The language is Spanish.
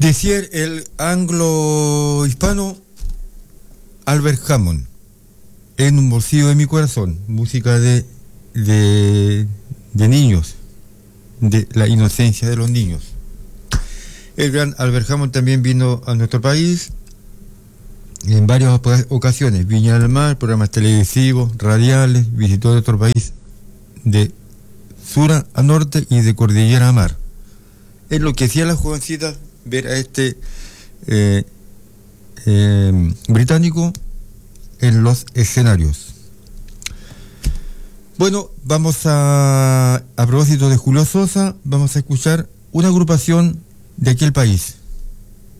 Decía el anglo-hispano Albert Hammond, en un bolsillo de mi corazón, música de niños, de la inocencia de los niños. El gran Albert Hammond también vino a nuestro país en varias ocasiones, Viña del Mar, programas televisivos, radiales, visitó nuestro país de sur a norte y de cordillera a mar. Enloquecía a las jovencitas ver a este británico en los escenarios. Bueno, vamos a propósito de Julio Sosa, vamos a escuchar una agrupación de aquel país.